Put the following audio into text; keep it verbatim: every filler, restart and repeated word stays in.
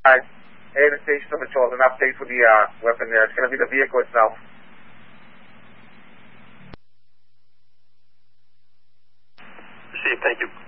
Hi. Hey, the station of Patrol, an update for the uh, weapon there. It's going to be the vehicle itself. Received, thank you.